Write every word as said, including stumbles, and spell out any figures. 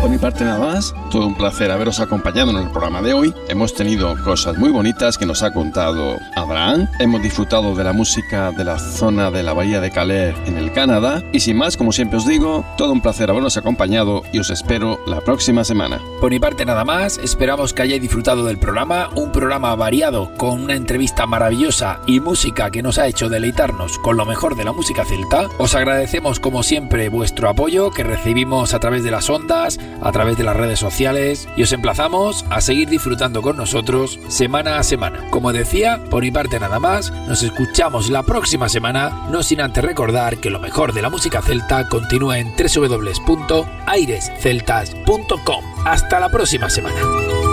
Por mi parte nada más, todo un placer haberos acompañado en el programa de hoy. Hemos tenido cosas muy bonitas que nos ha contado Abraham. Hemos disfrutado de la música de la zona de la Bahía de Calais en el Canadá. Y sin más, como siempre os digo, todo un placer haberos acompañado y os espero la próxima semana. Por mi parte nada más, esperamos que hayáis disfrutado del programa, un programa variado con una entrevista maravillosa y música que nos ha hecho deleitarnos con lo mejor de la música celta. Os agradecemos como siempre vuestro apoyo que recibimos a través de las ondas, a través de las redes sociales, y os emplazamos a seguir disfrutando con nosotros semana a semana. Como decía, por mi parte nada más, nos escuchamos la próxima semana, no sin antes recordar que lo mejor de la música celta continúa en doble u doble u doble u punto aires celtas punto com. Hasta la próxima semana.